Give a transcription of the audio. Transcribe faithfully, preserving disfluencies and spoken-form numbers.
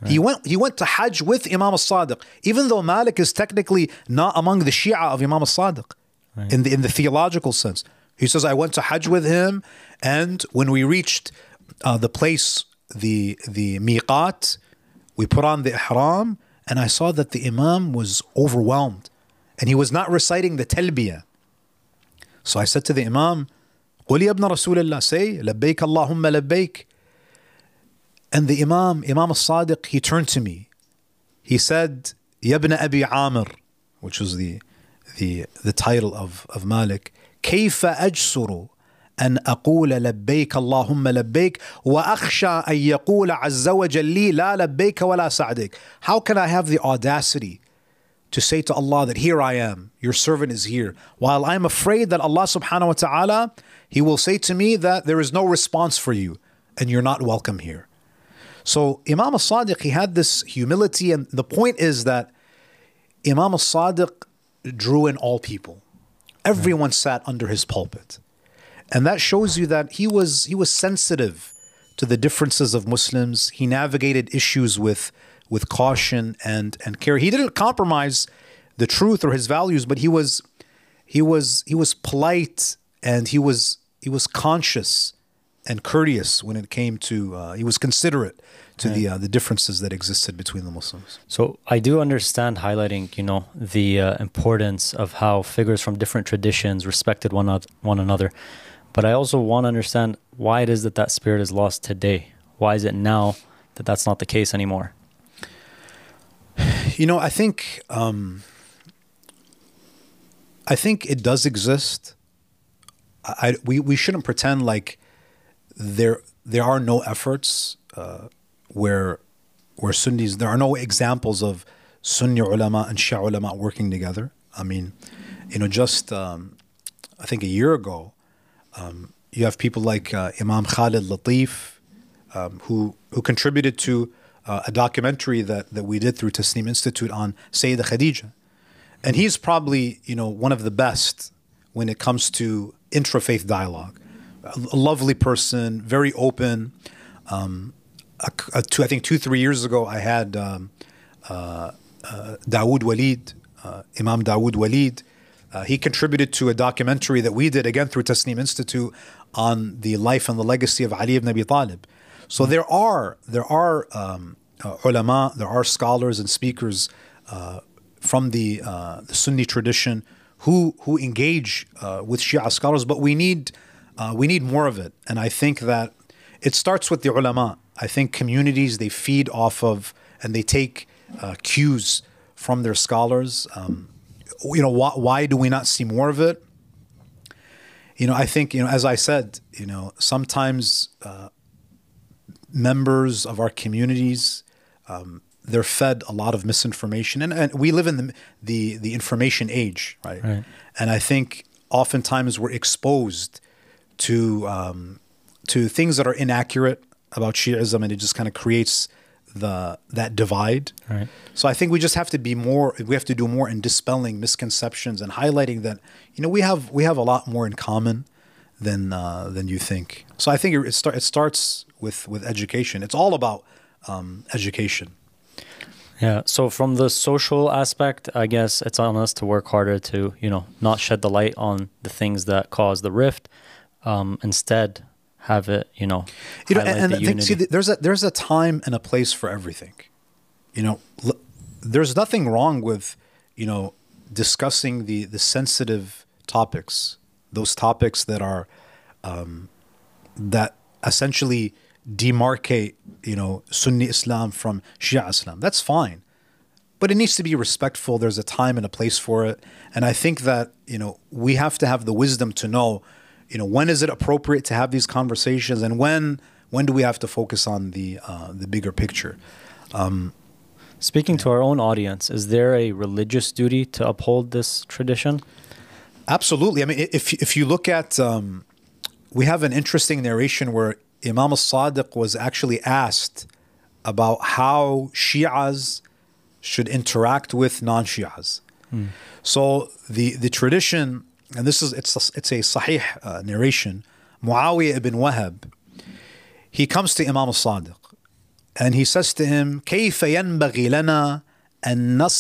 Right. He went he went to Hajj with Imam al-Sadiq, even though Malik is technically not among the Shia of Imam al-Sadiq, Right. in the in the theological sense. He says, I went to Hajj with him, and when we reached uh, the place, the the miqat, we put on the ihram, and I saw that the Imam was overwhelmed, and he was not reciting the talbiyah. So I said to the Imam, قُلْ يَا ابْنَ رَسُولِ اللَّهِ, say, لَبَّيْكَ اللَّهُمَّ لَبَّيْكَ. And the Imam, Imam al-Sadiq, he turned to me. He said, يَا ابْنَ أَبِي عَامِرٍ, which was the the the title of, of Malik. كيف أجسر أن أقول لبيك اللهم لبيك وأخشى أن يقول عز وجل لي لا لبيك ولا سعديك. How can I have the audacity to say to Allah that here I am, your servant is here, while I'm afraid that Allah subhanahu wa ta'ala, He will say to me that there is no response for you and you're not welcome here. So Imam al-Sadiq, he had this humility, and the point is that Imam al-Sadiq drew in all people. Everyone sat under his pulpit. And that shows you that he was he was sensitive to the differences of Muslims. He navigated issues with with caution and and care. He didn't compromise the truth or his values, but he was he was he was polite, and he was he was conscious and courteous when it came to uh, he was considerate to Right. the uh, the differences that existed between the Muslims. So I do understand highlighting, you know, the uh, importance of how figures from different traditions respected one, o- one another. But I also want to understand why it is that that spirit is lost today. Why is it now that that's not the case anymore? You know, I think um, I think it does exist. I, I we we shouldn't pretend like there there are no efforts uh, where where Sunnis, there are no examples of Sunni ulama and Shia ulama working together. I mean, you know, just um, I think a year ago, um, you have people like uh, Imam Khalid Latif, um, who who contributed to uh, a documentary that that we did through Tasneem Institute on Sayyidah Khadija, and he's probably, you know, one of the best when it comes to intrafaith dialogue. A, a lovely person, very open. Um, a, a two, I think two three years ago, I had um, uh, uh, Dawood Walid, uh, Imam Dawood Walid. Uh, he contributed to a documentary that we did, again through Tasneem Institute, on the life and the legacy of Ali ibn Abi Talib. So there are there are um, uh, ulama, there are scholars and speakers uh, from the uh, the Sunni tradition who who engage uh, with Shia scholars, but we need uh, we need more of it. And I think that it starts with the ulama. I think communities, they feed off of and they take uh, cues from their scholars. Um, you know, why, why do we not see more of it? You know, I think, you know, as I said, you know, sometimes uh, members of our communities, um, they're fed a lot of misinformation, and, and we live in the, the the information age, right? Right. And I think oftentimes we're exposed to um, to things that are inaccurate about Shi'ism, and it just kind of creates the that divide. Right. So I think we just have to be more. We have to do more in dispelling misconceptions and highlighting that, you know, we have we have a lot more in common than uh, than you think. So I think it, it, start, it starts with with education. It's all about um, education. Yeah. So from the social aspect, I guess it's on us to work harder to, you know, not shed the light on the things that cause the rift. Um, instead, have it, you know, You know, highlight and the I think, see, unity. there's a there's a time and a place for everything. You know, l- there's nothing wrong with, you know, discussing the the sensitive topics, those topics that are um, that essentially demarcate, you know, Sunni Islam from Shia Islam. That's fine, but it needs to be respectful. There's a time and a place for it, and I think that, you know, we have to have the wisdom to know, you know, when is it appropriate to have these conversations, and when when do we have to focus on the uh, the bigger picture. Um, Speaking to our own audience, is there a religious duty to uphold this tradition? Absolutely. I mean, if if you look at, um, we have an interesting narration where Imam al-Sadiq was actually asked about how Shi'as should interact with non-Shi'as. Hmm. So the the tradition, and this is it's a, it's a sahih uh, narration. Muawiyah ibn Wahab, he comes to Imam al-Sadiq And he says to him, كيف ينبغي لنا أن